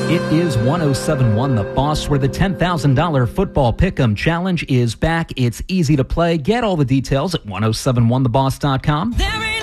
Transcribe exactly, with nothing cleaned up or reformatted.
It is one oh seven point one The Boss, where the ten thousand dollars Football Pick'em Challenge is back. It's easy to play. Get all the details at ten seventy-one the boss dot com. There